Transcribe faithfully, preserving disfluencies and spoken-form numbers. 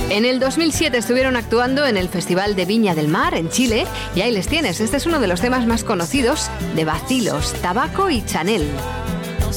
En el dos mil siete estuvieron actuando en el Festival de Viña del Mar, en Chile, y ahí les tienes. Este es uno de los temas más conocidos de Vacilos, Tabaco y Chanel.